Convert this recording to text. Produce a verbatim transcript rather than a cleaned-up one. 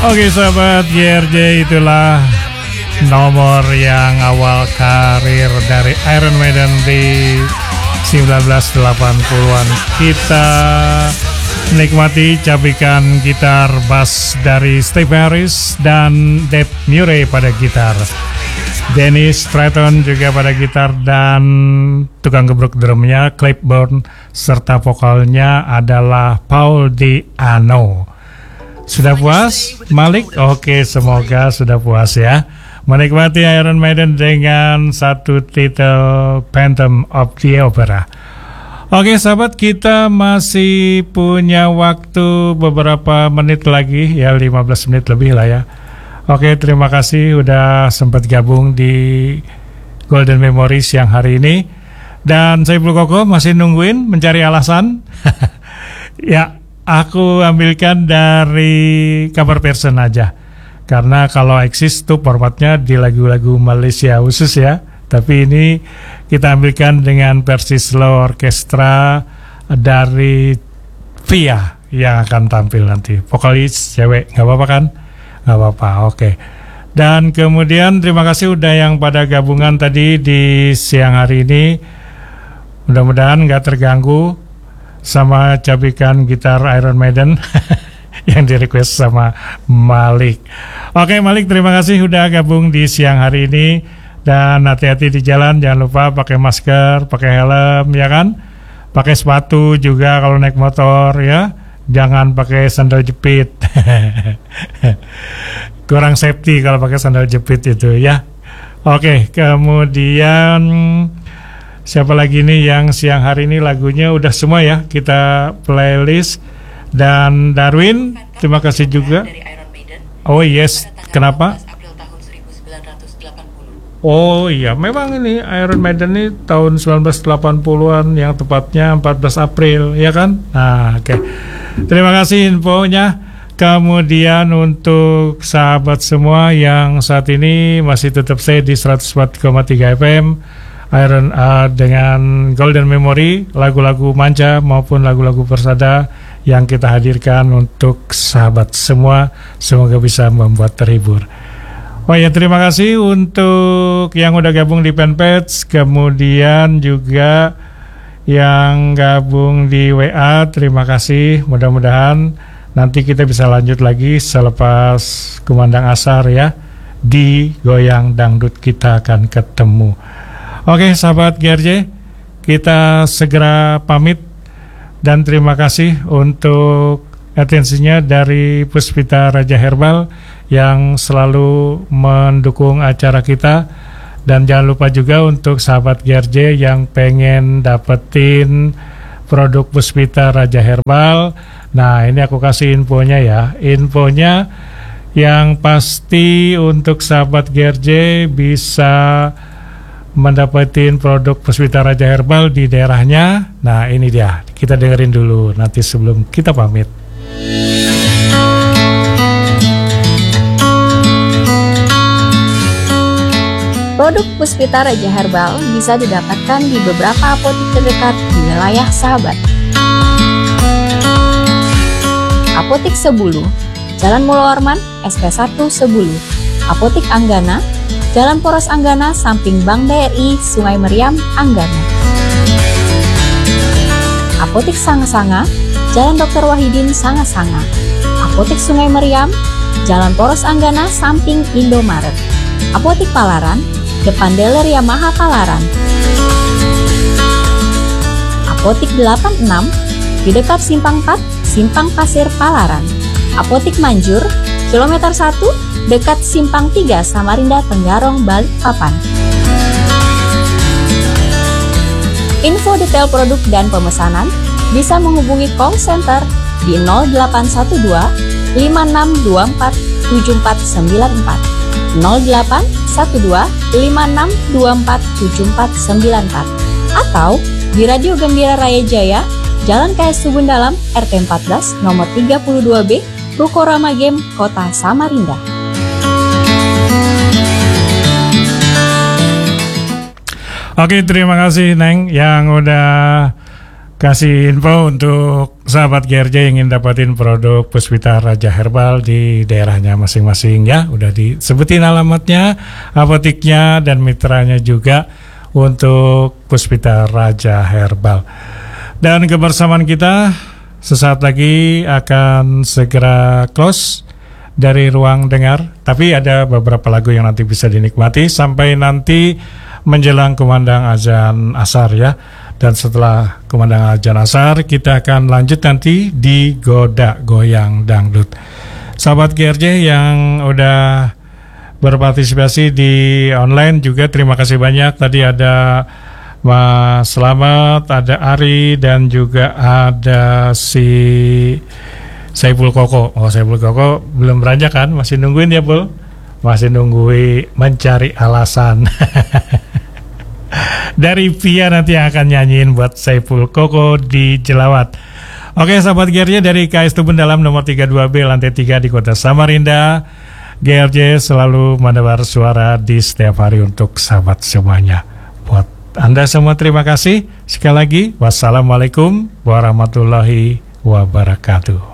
Oke sahabat G R J, itulah nomor yang awal karir dari Iron Maiden di sembilan belas delapan puluhan. Kita menikmati cabikan gitar bass dari Steve Harris dan Dave Murray pada gitar, Dennis Stratton juga pada gitar, dan tukang gebrek drumnya Clapburn, serta vokalnya adalah Paul Di'Anno. Sudah puas, Malik? Oke, semoga sudah puas ya. Menikmati Iron Maiden dengan satu titel Phantom of the Opera. Oke sahabat, kita masih punya waktu beberapa menit lagi, ya lima belas menit lebih lah ya. Oke, terima kasih udah sempat gabung di Golden Memory siang hari ini. Dan saya Blue Koko masih nungguin, mencari alasan. Ya, aku ambilkan dari kabar person aja. Karena kalau Exist tuh formatnya di lagu-lagu Malaysia khusus ya. Tapi ini kita ambilkan dengan versi slow orkestra dari Via yang akan tampil nanti. Vokalis cewek, nggak apa-apa kan? Nggak apa-apa, oke. Dan kemudian terima kasih udah yang pada gabungan tadi di siang hari ini. Mudah-mudahan nggak terganggu sama cabikan gitar Iron Maiden yang di request sama Malik. Oke Malik, terima kasih udah gabung di siang hari ini. Dan hati-hati di jalan, jangan lupa pakai masker, pakai helm ya kan, pakai sepatu juga kalau naik motor ya, jangan pakai sandal jepit. Kurang safety kalau pakai sandal jepit itu ya. Oke, kemudian siapa lagi nih yang siang hari ini lagunya udah semua ya kita playlist. Dan Darwin, terima kasih juga. Oh yes, kenapa? Oh iya, memang ini Iron Maiden ini tahun sembilan belas delapan puluhan, yang tepatnya empat belas April, ya kan? Nah, oke. Okay. Terima kasih infonya. Kemudian untuk sahabat semua yang saat ini masih tetap stay di seratus empat koma tiga F M Iron uh, dengan Golden Memory, lagu-lagu manca maupun lagu-lagu persada yang kita hadirkan untuk sahabat semua, semoga bisa membuat terhibur. Oh ya, terima kasih untuk yang udah gabung di fanpage, kemudian juga yang gabung di W A, terima kasih. Mudah-mudahan nanti kita bisa lanjut lagi selepas kumandang asar ya, di Goyang Dangdut kita akan ketemu. Oke sahabat G R J, kita segera pamit dan terima kasih untuk atensinya dari Puspita Raja Herbal yang selalu mendukung acara kita. Dan jangan lupa juga untuk sahabat G R J yang pengen dapetin produk Puspita Raja Herbal. Nah ini aku kasih infonya ya. Infonya yang pasti untuk sahabat G R J bisa mendapatkan produk Puspita Raja Herbal di daerahnya. Nah ini dia, kita dengerin dulu nanti sebelum kita pamit. Produk Puspita Raja Herbal bisa didapatkan di beberapa apotek terdekat di wilayah sahabat. Apotek Sebulu, Jalan Molo Orman, S P satu Sebulu. Apotek Anggana, Jalan Poros Anggana, samping Bank B R I, Sungai Meriam, Anggana. Apotek Sanga-Sanga, Jalan Dokter Wahidin, Sanga-Sanga. Apotek Sungai Meriam, Jalan Poros Anggana, samping Indomaret. Apotek Palaran, depan dealer Yamaha Palaran. Apotek delapan puluh enam, di dekat Simpang empat, Simpang Pasir Palaran. Apotek Manjur, kilometer satu, dekat Simpang tiga, Samarinda, Tenggarong, Balikpapan. Info detail produk dan pemesanan bisa menghubungi call center di nol delapan satu dua, lima enam dua empat, tujuh empat sembilan empat. nol delapan satu dua, lima enam dua empat, tujuh empat sembilan empat atau di Radio Gembira Raya Jaya, Jalan K S Subun Dalam, R T empat belas, nomor tiga puluh dua B, Ruko Rama Game, Kota Samarinda. Oke, terima kasih Neng yang udah kasih info untuk sahabat G R J yang ingin dapatin produk Puspita Raja Herbal di daerahnya masing-masing ya, udah disebutin alamatnya, apoteknya dan mitranya juga untuk Puspita Raja Herbal. Dan kebersamaan kita sesaat lagi akan segera close dari ruang dengar, tapi ada beberapa lagu yang nanti bisa dinikmati sampai nanti menjelang kumandang azan asar ya. Dan setelah kumandang azan asar kita akan lanjut nanti di Goda Goyang Dangdut. Sahabat G R J yang udah berpartisipasi di online juga terima kasih banyak. Tadi ada Mas Slamet, ada Ari dan juga ada si Saiful Koko. Oh, Saiful Koko belum beranjak kan? Masih nungguin ya, Bul? Masih nungguin mencari alasan. Dari Pia nanti yang akan nyanyiin buat Saiful Koko di Jelawat. Oke sahabat G R J, dari K S Tubun Dalam nomor tiga puluh dua B lantai tiga di kota Samarinda, G R J selalu menebar suara di setiap hari untuk sahabat semuanya. Buat Anda semua terima kasih. Sekali lagi wassalamualaikum warahmatullahi wabarakatuh.